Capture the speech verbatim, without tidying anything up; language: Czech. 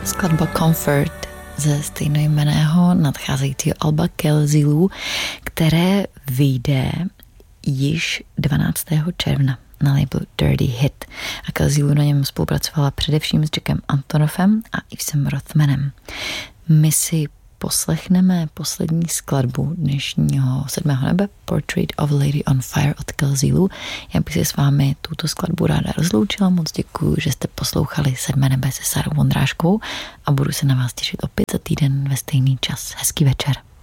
Skladba Comfort ze stejnojmenného nadcházejícího alba Kelzilu, které vyjde již dvanáctého června na label Dirty Hit. A Kelzilu na něm spolupracovala především s Jackem Antonoffem a Yvesem Rothmanem. My si poslechneme poslední skladbu dnešního sedmého nebe, Portrait of a Lady on Fire od Kelzilu. Já bych si s vámi tuto skladbu ráda rozloučila. Moc děkuji, že jste poslouchali Sedmé nebe se Sarou Vondráškou a budu se na vás těšit opět za týden ve stejný čas. Hezký večer.